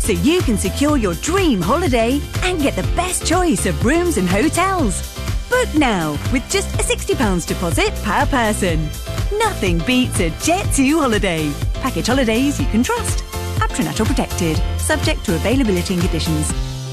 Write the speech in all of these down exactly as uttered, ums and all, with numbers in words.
so you can secure your dream holiday and get the best choice of rooms and hotels. Book now with just a sixty pounds deposit per person. Nothing beats a Jet two holiday. Package holidays you can trust. Patronato protected. Subject to availability and conditions.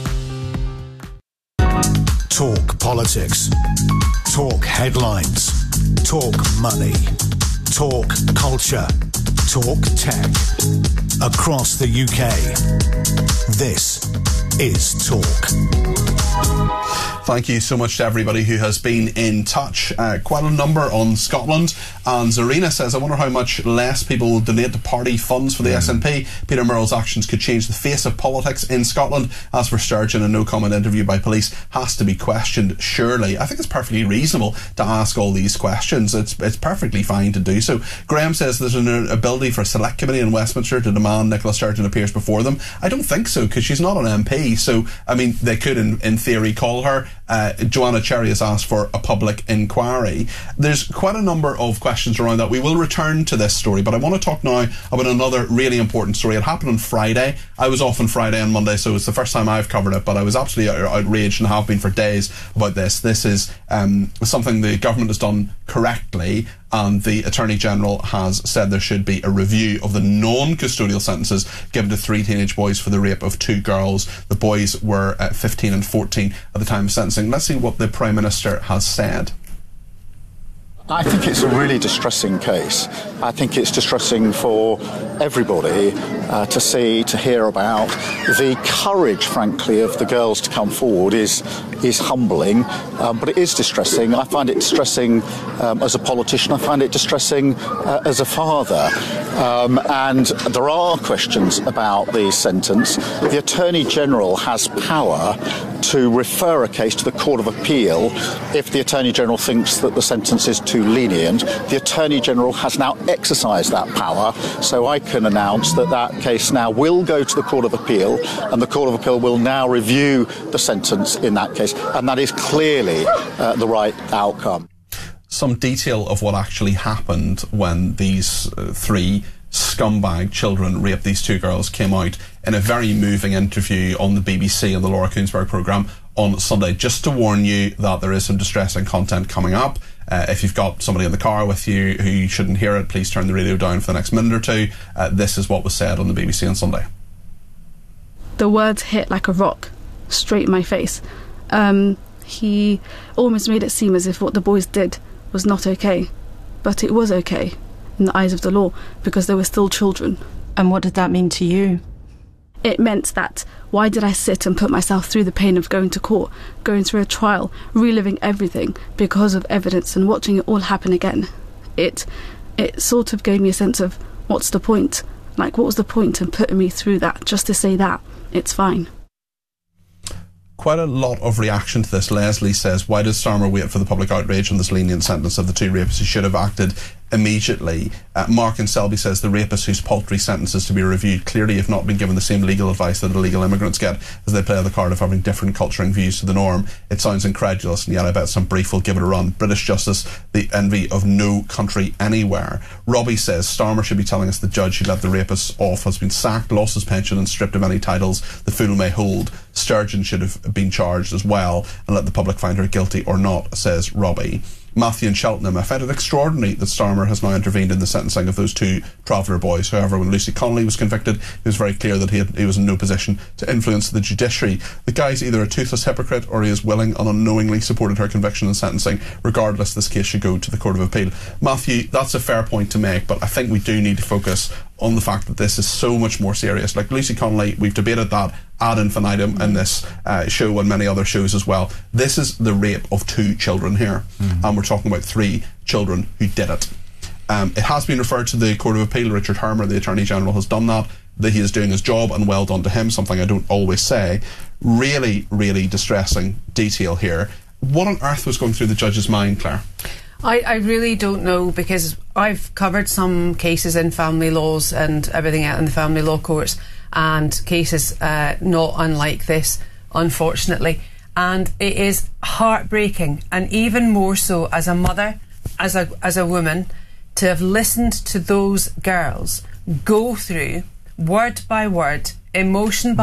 Talk politics. Talk headlines. Talk money. Talk culture. Talk tech. Across the U K. This is Talk. Thank you so much to everybody who has been in touch. Uh, quite a number on Scotland. And Zarina says, I wonder how much less people will donate to party funds for the mm. S N P. Peter Murrell's actions could change the face of politics in Scotland. As for Sturgeon, a no-comment interview by police has to be questioned, surely. I think it's perfectly reasonable to ask all these questions. It's it's perfectly fine to do so. Graham says there's an ability for a select committee in Westminster to demand Nicola Sturgeon appears before them. I don't think so, because she's not an M P. So, I mean, they could, in, in theory, call her. Uh, Joanna Cherry has asked for a public inquiry. There's quite a number of questions around that. We will return to this story, but I want to talk now about another really important story. It happened on Friday. I was off on Friday and Monday, so it's the first time I've covered it, but I was absolutely outraged and have been for days about this. This is um, something the government has done correctly, and the Attorney General has said there should be a review of the non-custodial sentences given to three teenage boys for the rape of two girls. The boys were uh, fifteen and fourteen at the time of sentencing. Let's see what the Prime Minister has said. I think it's a really distressing case. I think it's distressing for everybody uh, to see, to hear about. The courage, frankly, of the girls to come forward is is humbling, um, but it is distressing. I find it distressing um, as a politician. I find it distressing uh, as a father. Um, and there are questions about the sentence. The Attorney General has power to refer a case to the Court of Appeal if the Attorney General thinks that the sentence is too lenient. The Attorney General has now exercised that power, so I can announce that that case now will go to the Court of Appeal, and the Court of Appeal will now review the sentence in that case, and that is clearly uh, the right outcome. Some detail of what actually happened when these uh, three scumbag children raped these two girls came out in a very moving interview on the B B C on the Laura Kuenssberg programme on Sunday. Just to warn you that there is some distressing content coming up. Uh, if you've got somebody in the car with you who shouldn't hear it, please turn the radio down for the next minute or two. Uh, this is what was said on the B B C on Sunday. The words hit like a rock, straight in my face. Um, he almost made it seem as if what the boys did was not okay. But it was okay in the eyes of the law, because they were still children. And what did that mean to you? It meant that why did I sit and put myself through the pain of going to court, going through a trial, reliving everything because of evidence and watching it all happen again? It it sort of gave me a sense of, what's the point? Like, what was the point in putting me through that just to say that it's fine? Quite a lot of reaction to this. Leslie says, why does Starmer wait for the public outrage on this lenient sentence of the two rapists? He should have acted immediately. Uh, Mark in Selby says the rapists whose paltry sentences to be reviewed clearly have not been given the same legal advice that illegal immigrants get, as they play the card of having different culture and views to the norm. It sounds incredulous, and yet I bet some brief will give it a run. British justice, the envy of no country anywhere. Robbie says Starmer should be telling us the judge who let the rapists off has been sacked, lost his pension and stripped of any titles the fool may hold. Sturgeon should have been charged as well and let the public find her guilty or not, says Robbie. Matthew and Cheltenham, I find it extraordinary that Starmer has now intervened in the sentencing of those two Traveller boys. However, when Lucy Connolly was convicted, it was very clear that he, had, he was in no position to influence the judiciary. The guy's either a toothless hypocrite or he is willing and unknowingly supported her conviction and sentencing. Regardless, this case should go to the Court of Appeal. Matthew, that's a fair point to make, but I think we do need to focus on the fact that this is so much more serious. Like Lucy Connolly, we've debated that ad infinitum in this uh, show and many other shows as well. This is the rape of two children here, mm-hmm. and we're talking about three children who did it. Um, it has been referred to the Court of Appeal. Richard Hermer, the Attorney General, has done that. That he is doing his job, and well done to him, something I don't always say. Really, really distressing detail here. What on earth was going through the judge's mind, Claire? I, I really don't know, because I've covered some cases in family laws and everything out in the family law courts, and cases uh, not unlike this, unfortunately. And it is heartbreaking, and even more so as a mother, as a, as a woman, to have listened to those girls go through, word by word, emotion by